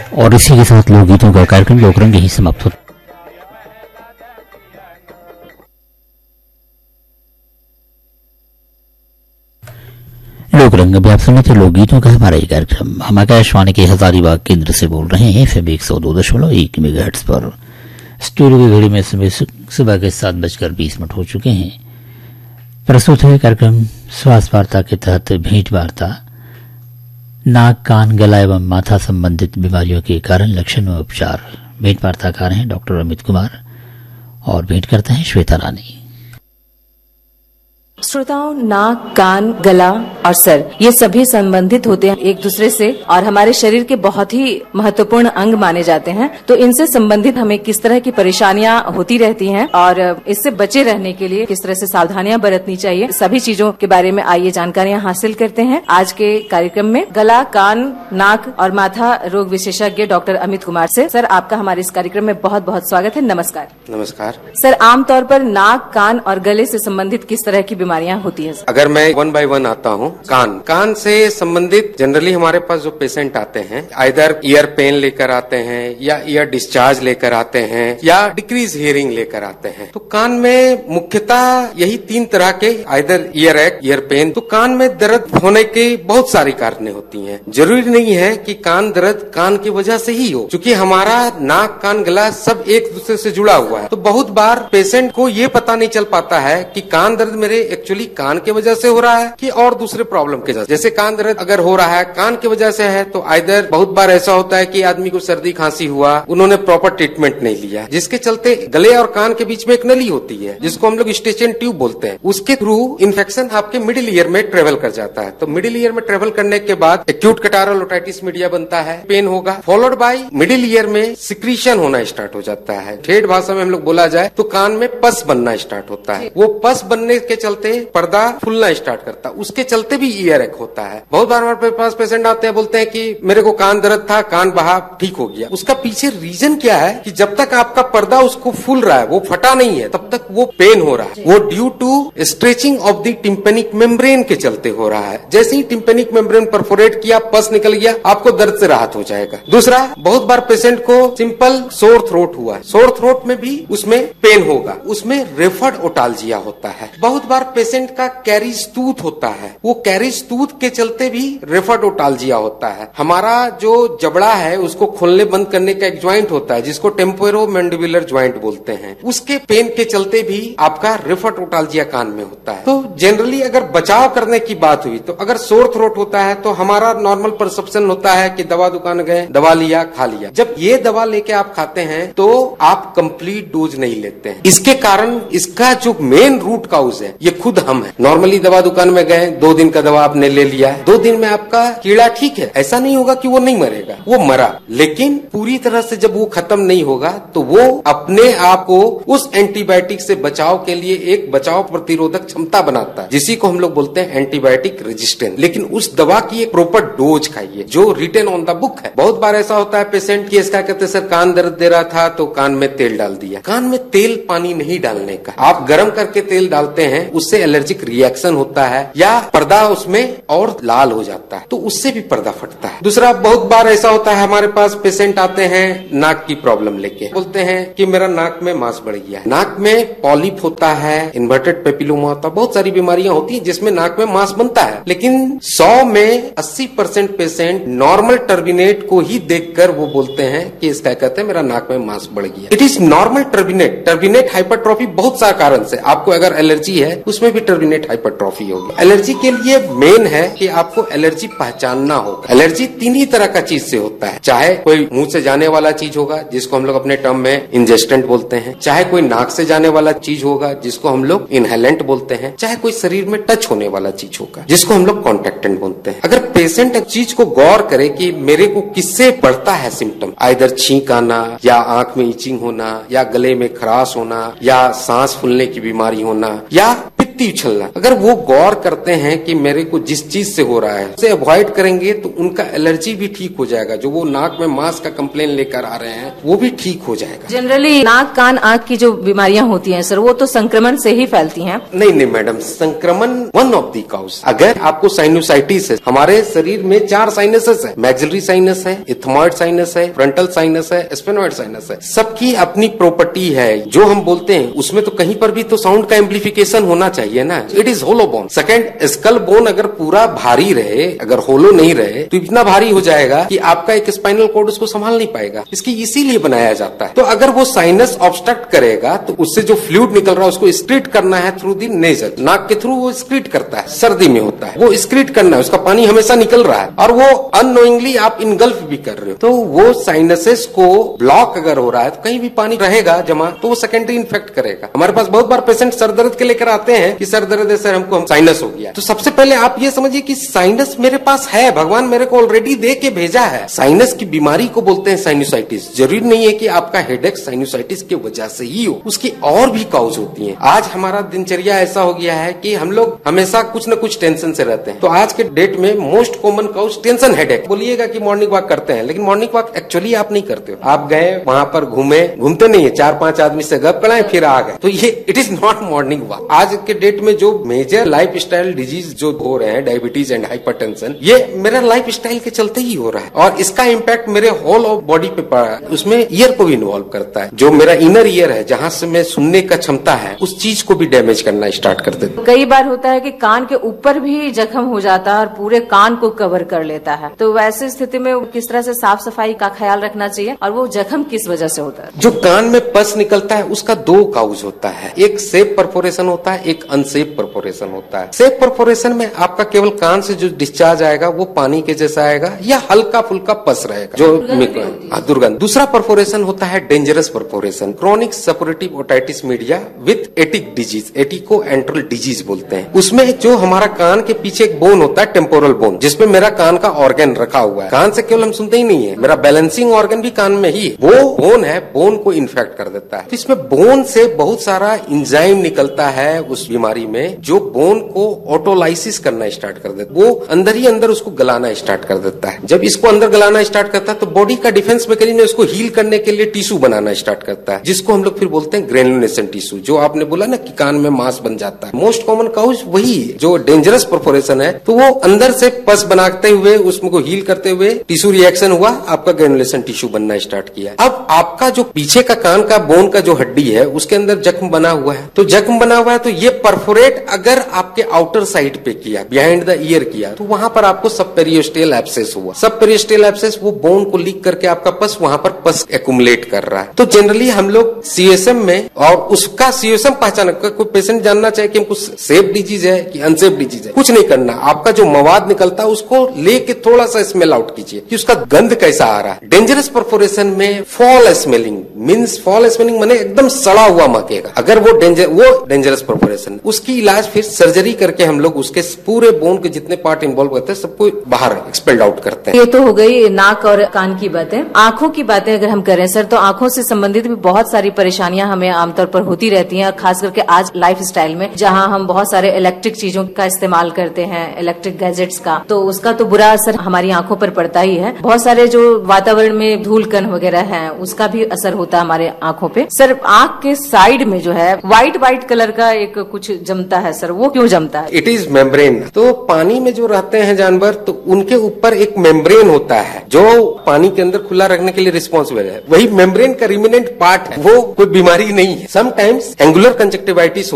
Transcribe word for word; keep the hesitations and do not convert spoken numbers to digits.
और इसी के साथ लोकगीतों का कार्यक्रम लोकरंग यही समाप्त होता। लोकरंग अभी आप सुने थे लोकगीतों का हमारा ये कार्यक्रम। हम आकाशवाणी के हजारीबाग केंद्र से बोल रहे हैं एफएम एक सौ दो दशमलव एक मेगाहर्ट्ज पर। स्टूडियो की घड़ी में समय सुबह के सात बजकर बीस मिनट हो चुके हैं। प्रस्तुत है कार्यक्रम स्वास्थ्य वार्ता के तहत भेंट वार्ता। नाक, कान, गला एवं माथा संबंधित बीमारियों के कारण, लक्षण व उपचार। भेंट वार्ताकार हैं डॉक्टर अमित कुमार और भेंट करते हैं श्वेता रानी। श्रोताओं, नाक, कान, गला और सर ये सभी संबंधित होते हैं एक दूसरे से और हमारे शरीर के बहुत ही महत्वपूर्ण अंग माने जाते हैं। तो इनसे संबंधित हमें किस तरह की परेशानियां होती रहती हैं और इससे बचे रहने के लिए किस तरह से सावधानियां बरतनी चाहिए, सभी चीजों के बारे में आइए जानकारियां हासिल करते हैं आज के कार्यक्रम में। गला, कान, नाक और माथा रोग विशेषज्ञ डॉक्टर अमित कुमार से। सर, आपका हमारे इस कार्यक्रम में बहुत बहुत स्वागत है। नमस्कार। नमस्कार सर, आमतौर पर नाक, कान और गले से संबंधित किस तरह की बीमारियां होती है? अगर मैं वन बाय वन आता हूँ, कान कान से संबंधित जनरली हमारे पास जो पेशेंट आते हैं, आइदर ईयर पेन लेकर आते हैं या ईयर डिस्चार्ज लेकर आते हैं या डिक्रीज हियरिंग लेकर आते हैं। तो कान में मुख्यतः यही तीन तरह के, आइदर ईयर एक, ईयर पेन। तो कान में दर्द होने के बहुत सारी कारणें होती हैं। जरूरी नहीं है कि कान दर्द कान की वजह से ही हो, क्योंकि हमारा नाक, कान, गला सब एक दूसरे से जुड़ा हुआ है। तो बहुत बार पेशेंट को ये पता नहीं चल पाता है कि कान दर्द मेरे एक्चुअली कान की वजह से हो रहा है कि और दूसरे प्रॉब्लम के वजह से। जैसे कान दर्द अगर हो रहा है कान की वजह से है, तो आइदर बहुत बार ऐसा होता है कि आदमी को सर्दी खांसी हुआ, उन्होंने प्रॉपर ट्रीटमेंट नहीं लिया, जिसके चलते गले और कान के बीच में एक नली होती है जिसको हम लोग स्टेशन ट्यूब बोलते हैं। उसके थ्रू इन्फेक्शन आपके मिडिल ईयर में ट्रेवल कर जाता है। तो मिडिल ईयर में ट्रेवल करने के बाद एक्यूट कैटारल ओटाइटिस मीडिया बनता है, पेन होगा, फॉलोड बाय मिडिल ईयर में सिक्रीशन होना स्टार्ट हो जाता है। ठेठ भाषा में हम लोग बोला जाए तो कान में पस बनना स्टार्ट होता है। वो पस बनने के चलते पर्दा फूलना स्टार्ट करता है, उसके चलते भी ईयर एक होता है। बहुत बार हमारे पास पेशेंट आते हैं, बोलते हैं कि मेरे को कान दर्द था, कान बहा, ठीक हो गया। उसका पीछे रीजन क्या है कि जब तक आपका पर्दा उसको फूल रहा है, वो फटा नहीं है, तब तक वो पेन हो रहा है। वो due to stretching of the tympanic membrane के चलते हो रहा है। जैसे ही टिम्पेनिक मेम्ब्रेन परफोरेट किया, पस निकल गया, आपको दर्द से राहत हो जाएगा। दूसरा, बहुत बार पेशेंट को सिंपल सोर थ्रोट हुआ है, सोर थ्रोट में भी उसमें पेन होगा, उसमें रेफर्ड ओटाल्जिया होता है। बहुत बार पेशेंट का कैरिज टूथ होता है, वो कैरिज टूथ के चलते भी रेफर्ड ओटाल्जिया होता है। हमारा जो जबड़ा है उसको खोलने बंद करने का एक ज्वाइंट होता है जिसको टेम्पोरोमैंडिबुलर ज्वाइंट बोलते हैं, उसके पेन के चलते भी आपका रेफर्ड ओटाल्जिया कान में होता है। तो जनरली अगर बचाव करने की बात हुई तो अगर सोर थ्रोट होता है तो हमारा नॉर्मल परसेप्शन होता है कि दवा दुकान गए, दवा लिया, खा लिया। जब ये दवा लेके आप खाते हैं तो आप कंप्लीट डोज नहीं लेते हैं। इसके कारण इसका जो मेन रूट काउज है ये खुद हम है। नॉर्मली दवा दुकान में गए, दो दिन का दवा आपने ले लिया है, दो दिन में आपका कीड़ा ठीक है, ऐसा नहीं होगा कि वो नहीं मरेगा, वो मरा, लेकिन पूरी तरह से जब वो खत्म नहीं होगा तो वो अपने आप को उस एंटीबायोटिक से बचाव के लिए एक बचाव प्रतिरोधक क्षमता बनाता है, जिसी को हम लोग बोलते हैं एंटीबायोटिक रेजिस्टेंस। लेकिन उस दवा की एक प्रॉपर डोज खाइए जो रिटेन ऑन द बुक है। बहुत बार ऐसा होता है पेशेंट की, इसका कहते हैं सर कान दर्द दे रहा था तो कान में तेल डाल दिया। कान में तेल पानी नहीं डालने का, आप गर्म करके तेल डालते हैं, उससे एलर्जिक रिएक्शन होता है या पर्दा उसमें और लाल हो जाता है, तो उससे भी पर्दा फटता है। दूसरा, बहुत बार ऐसा होता है हमारे पास पेशेंट आते हैं नाक की प्रॉब्लम लेके, बोलते हैं कि मेरा नाक में मांस बढ़ गया है, नाक में पॉलिप होता है, इन्वर्टेड पेपिलोमा होता है, बहुत सारी बीमारियां होती हैं जिसमें नाक में मांस बनता है। लेकिन सौ में अस्सी परसेंट पेशेंट नॉर्मल टर्बिनेट को ही देखकर वो बोलते हैं कि इसका कहते हैं मेरा नाक में मांस बढ़ गया। It is normal turbinate. Turbinate hypertrophy बहुत सारे कारण से, आपको अगर एलर्जी है उसमें भी टर्बिनेट हाइपरट्रॉफी होगी। एलर्जी के लिए मेन है कि आपको एलर्जी पहचानना होगा। एलर्जी तीन ही तरह का चीज से होता है, चाहे कोई मुंह से जाने वाला चीज होगा जिसको हम लोग अपने टर्म में इंजेस्टेंट बोलते हैं, चाहे कोई नाक से जाने वाला चीज होगा जिसको हम लोग इनहेलेंट बोलते हैं, चाहे कोई शरीर में टच होने वाला चीज होगा जिसको हम लोग कॉन्टेक्टेंट बोलते हैं। अगर पेशेंट एक चीज को गौर करे कि मेरे को किससे बढ़ता है सिम्टम, आइदर छींक आना या आंख में इचिंग होना या गले में खराश होना या सांस फूलने की बीमारी होना या चीखती उछलना, अगर वो गौर करते हैं कि मेरे को जिस चीज से हो रहा है उसे अवॉइड करेंगे तो उनका एलर्जी भी ठीक हो जाएगा। जो वो नाक में मांस का कंप्लेन लेकर आ रहे हैं वो भी ठीक हो जाएगा। जनरली नाक कान आंख की जो बीमारियां होती हैं सर, वो तो संक्रमण से ही फैलती हैं। नहीं नहीं मैडम, संक्रमण वन ऑफ दी काउज। अगर आपको साइनोसाइटिस है, हमारे शरीर में चार साइनसेस है, मैक्सिलरी साइनस है, इथमॉइड साइनस है, फ्रंटल साइनस है, स्फेनॉइड साइनस है। सबकी अपनी प्रॉपर्टी है। जो हम बोलते हैं उसमें तो कहीं पर भी तो साउंड का एम्प्लीफिकेशन होना चाहिए ना। It is hollow bone. Second, skull bone अगर पूरा भारी रहे, अगर होलो नहीं रहे तो इतना भारी हो जाएगा कि आपका एक स्पाइनल कॉर्ड उसको संभाल नहीं पाएगा। इसकी इसीलिए बनाया जाता है। तो अगर वो साइनस ऑब्स्ट्रक्ट करेगा तो उससे जो फ्लूइड निकल रहा है उसको स्क्रीट करना है थ्रू दी नेजल, नाक के थ्रू वो स्क्रीट करता है। सर्दी में होता है वो स्क्रीट करना है, उसका पानी हमेशा निकल रहा है और वो अननोइंगली आप इनगल्फ भी कर रहे हो। तो वो साइनसेस को ब्लॉक अगर हो रहा है तो कहीं भी पानी रहेगा जमा तो वो सेकेंडरी इन्फेक्ट करेगा। हमारे पास बहुत बार पेशेंट सर दर्द के लेकर आते हैं कि सर दर्द है सर, हमको हम साइनस हो गया। तो सबसे पहले आप ये समझिए कि साइनस मेरे पास है, भगवान मेरे को ऑलरेडी दे के भेजा है। साइनस की बीमारी को बोलते हैं साइनोसाइटिस। जरूरी नहीं है कि आपका हेडेक साइनोसाइटिस की वजह से ही हो, उसकी और भी काउज होती हैं। आज हमारा दिनचर्या ऐसा हो गया है कि हम लोग हमेशा कुछ न कुछ टेंशन से रहते हैं। तो आज के डेट में most common cause tension, headache. बोलिएगा कि मॉर्निंग वॉक करते हैं, लेकिन मॉर्निंग वॉक एक्चुअली आप नहीं करते हो। आप गए वहां पर घूमे, घूमते नहीं है, चार पांच आदमी से गप कराए फिर आ गए, तो ये it is not morning walk. आज के डेट में जो मेजर लाइफ स्टाइल डिजीज जो हो रहे हैं, डायबिटीज एंड हाइपरटेंशन, ये मेरा लाइफ स्टाइल के चलते ही हो रहा है और इसका इम्पैक्ट मेरे होल ऑफ बॉडी पे पड़ा है। उसमें ईयर को भी इन्वॉल्व करता है। जो मेरा इनर ईयर है, जहां से मैं सुनने का क्षमता है, उस चीज को भी डैमेज करना स्टार्ट कर देता है। कई बार होता है कि कान के ऊपर भी जख्म हो जाता है और पूरे कान को कवर कर लेता है। तो वैसी स्थिति में किस तरह से साफ सफाई का ख्याल रखना चाहिए और वो जख्म किस वजह से होता है? जो कान में पस निकलता है उसका दो काउज होता है, एक सेफ परफोरेशन होता है, एक अनसेफ परफोरेशन होता है। सेफ परफोरेशन में आपका केवल कान से जो डिस्चार्ज आएगा वो पानी के जैसा आएगा या हल्का फुल्का पस रहेगा, जो दुर्गंध। दूसरा परफोरेशन होता है dangerous perforation, chronic suppurative otitis media with attic disease, एटिको enteral disease बोलते हैं। उसमें जो हमारा कान के पीछे एक बोन होता है, टेम्पोरल बोन, जिसमें मेरा कान का ऑर्गन रखा हुआ है। कान से केवल हम सुनते ही नहीं है, मेरा बैलेंसिंग ऑर्गन भी कान में ही है। वो बोन है, बोन को इन्फेक्ट कर देता है। तो इसमें बोन से बहुत सारा इंजाइम निकलता है उस बीमारी में, जो बोन को ऑटोलाइसिस करना स्टार्ट कर देता है। वो अंदर ही अंदर उसको गलाना स्टार्ट कर देता है। जब इसको अंदर गलाना स्टार्ट करता है तो बॉडी का डिफेंस मैकेनिज्म उसको हील करने के लिए टिश्यू बनाना स्टार्ट करता है, जिसको हम लोग फिर बोलते हैं ग्रेनुलेशन टिश्यू। जो आपने बोला ना कि कान में मांस बन जाता है, मोस्ट कॉमन काउज वही है। जो डेंजरस परफोरेशन है तो वो अंदर से पस बनाते हुए उसको हील करते हुए टिश्यू रिएक्शन हुआ, आपका ग्रेनुलेशन टिश्यू बनना स्टार्ट किया। अब आपका जो पीछे का कान का बोन का जो हड्डी है उसके अंदर जख्म बना हुआ है, तो जख्म बना हुआ है तो ये परफोरेट अगर आपके आउटर साइड पे किया, बिहाइंड द ईयर किया, तो वहां पर आपको सब पेरियोस्टेल एब्सेस हुआ। सब पेरियोस्टेल एब्सेस वो बोन को लीक करके आपका पस वहां पर पस एक्युमुलेट कर रहा है। तो जनरली हम लोग सीएसएम में और उसका सीएसएम पहचान, कोई पेशेंट जानना चाहिए कि हमको सेफ डिजीज है कि अनसेफ डिजीज है, कुछ नहीं करना। आपका जो मवाद निकलता है उसको लेके थोड़ा सा स्मेल आउट कीजिए कि उसका गंध कैसा आ रहा है। डेंजरस परफोरेशन में fall smelling means, fall smelling माने एकदम सड़ा हुआ मकेगा। अगर वो डेंजर वो डेंजरस परफोरेशन, उसकी इलाज फिर सर्जरी करके हम लोग उसके पूरे बोन के जितने पार्ट इन्वॉल्व करते हैं सबको बाहर एक्सपेल्ड आउट करते हैं। ये तो हो गई नाक और कान की बातें। आंखों की बातें अगर हम करें सर, तो आंखों से संबंधित भी बहुत सारी परेशानियां हमें आमतौर पर होती रहती हैं, खास करके आज लाइफ स्टाइल में जहां हम बहुत सारे इलेक्ट्रिक चीजों का इस्तेमाल करते हैं, इलेक्ट्रिक गैजेट्स का, तो उसका तो बुरा असर हमारी आंखों पर पड़ता ही है। बहुत सारे जो वातावरण में धूल कण वगैरह है उसका भी असर होता है हमारे आंखों पे। सर आंख के साइड में जो है व्हाइट व्हाइट कलर का एक कुछ जमता है सर, वो क्यों जमता है? It is membrane. तो पानी में जो रहते हैं जानवर, तो उनके ऊपर एक मेम्ब्रेन होता है जो पानी के अंदर खुला रखने के लिए रिस्पॉन्सिबल है। वही मेम्ब्रेन का रिमिनेंट पार्ट है, वो कोई बीमारी नहीं है। Sometimes angular conjunctivitis